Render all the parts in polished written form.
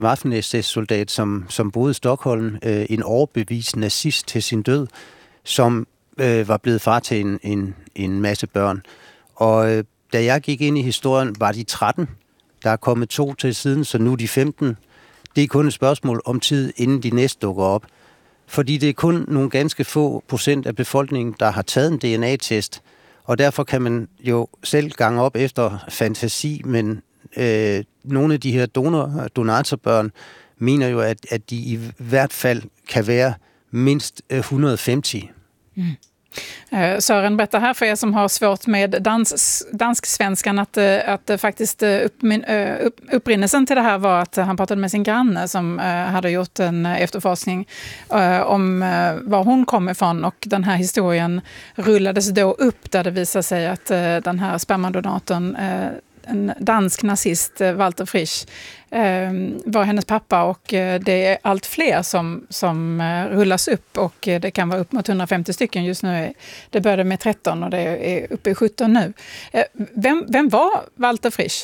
Waffen-SS-soldat, som boede i Stockholm, en overbevist nazist til sin død, som var blevet far til en masse børn. Og da jeg gik ind i historien, var de 13. Der er kommet 2 til siden, så nu er de 15. Det er kun et spørgsmål om tid, inden de næste dukker op. Fordi det er kun nogle ganske få procent af befolkningen, der har taget en DNA-test. Og derfor kan man jo selv gange op efter fantasi, men nogle af de her donatorbørn mener jo, at de i hvert fall kan være mindst 150. Mm. Sören, berätta här för er som har svårt med dansk-svenskan att faktiskt upprinnelsen till det här var att han pratade med sin granne som hade gjort en efterforskning om var hon kom ifrån, och den här historien rullades då upp där det visade sig att den här spermadonatorn, en dansk nazist, Walter Frisch, var hennes pappa, och det är allt fler som rullas upp, och det kan vara upp mot 150 stycken just nu. Det började med 13 och det är uppe i 17 nu. Vem var Walter Frisch?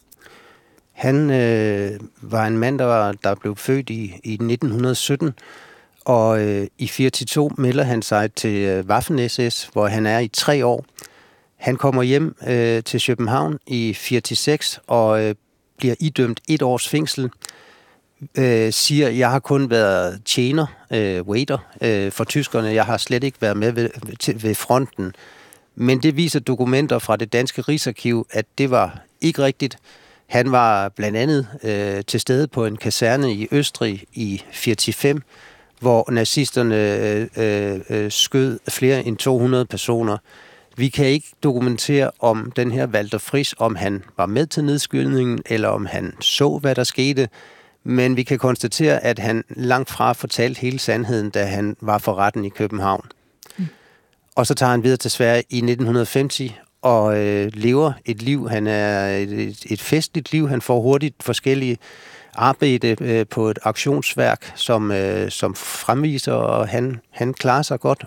Han var en mand, der blev født i 1917, og i 42 melder han sig til Waffen-SS, hvor han er i 3 år. Han kommer hjem til København i 46 og bliver idømt 1 års fængsel. Siger, jeg har kun været tjener, waiter, for tyskerne. Jeg har slet ikke været med ved fronten. Men det viser dokumenter fra det danske Rigsarkiv, at det var ikke rigtigt. Han var blandt andet til stede på en kaserne i Østrig i 45, hvor nazisterne skød flere end 200 personer. Vi kan ikke dokumentere om den her Walter Frisch, om han var med til nedskydningen, eller om han så, hvad der skete. Men vi kan konstatere, at han langt fra fortalte hele sandheden, da han var for retten i København. Mm. Og så tager han videre til Sverige i 1950 og lever et liv. Han er et festligt liv. Han får hurtigt forskellige arbejde på et auktionsværk, som fremviser, og han klarer sig godt,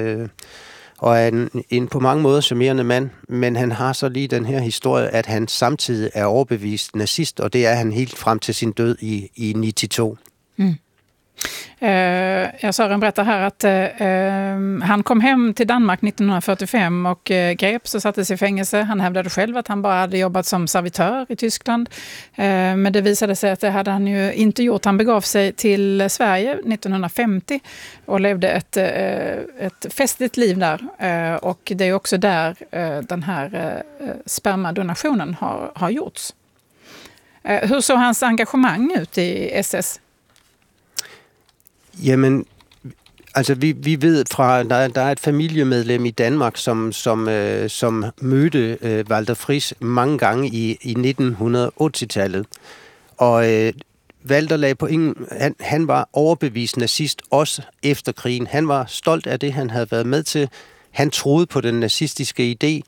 og er en på mange måder charmerende mand, men han har så lige den her historie, at han samtidig er overbevist nazist, og det er han helt frem til sin død i 92. Mm. Sören berättar här att han kom hem till Danmark 1945 och greps och sattes i fängelse. Han hävdade själv att han bara hade jobbat som servitör i Tyskland. Men det visade sig att det hade han ju inte gjort. Han begav sig till Sverige 1950 och levde ett festligt liv där. Och det är också där den här spermadonationen har gjorts. Hur såg hans engagemang ut i SS? Jamen, altså vi ved fra, der er et familiemedlem i Danmark, som mødte Walter Frisch mange gange i 1980-tallet. Og Walter lagde på han var overbevist nazist også efter krigen. Han var stolt af det, han havde været med til. Han troede på den nazistiske idé.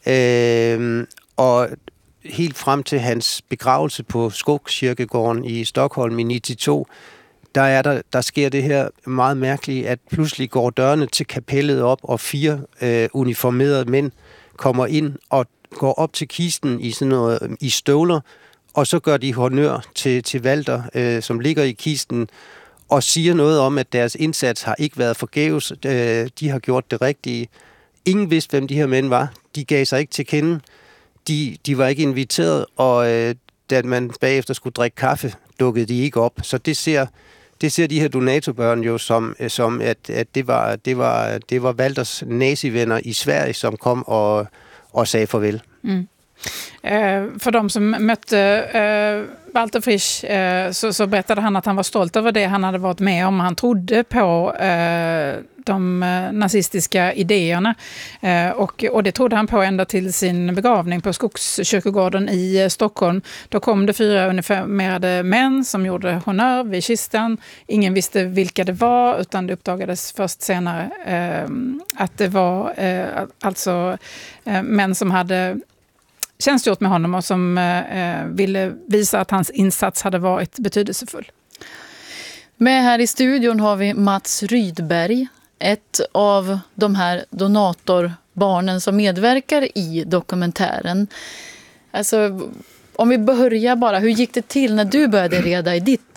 Og helt frem til hans begravelse på Skogskirkegården i Stockholm i 92, der sker det her meget mærkeligt, at pludselig går dørene til kapellet op, og 4 uniformerede mænd kommer ind og går op til kisten i sådan noget, i støvler, og så gør de honør til Walter, som ligger i kisten, og siger noget om, at deres indsats har ikke været forgæves. De har gjort det rigtige. Ingen vidste, hvem de her mænd var. De gav sig ikke til kende. De var ikke inviteret, og da man bagefter skulle drikke kaffe, dukkede de ikke op. Så det ser de her donatorbørn jo som at det var Walters nazivenner i Sverige, som kom og sagde farvel. Mm. För de som mötte Walter Frisch så berättade han att han var stolt över det han hade varit med om. Han trodde på de nazistiska idéerna och det trodde han på ända till sin begravning på Skogskyrkogården i Stockholm. Då kom det 4 uniformerade män som gjorde honör vid kistan. Ingen visste vilka det var, utan det uppdagades först senare att det var alltså män som hade tjänstgjort med honom och som ville visa att hans insats hade varit betydelsefull. Med här i studion har vi Mats Rydberg, ett av de här donatorbarnen som medverkar i dokumentären. Alltså, Om vi börjar bara, hur gick det till när du började reda i ditt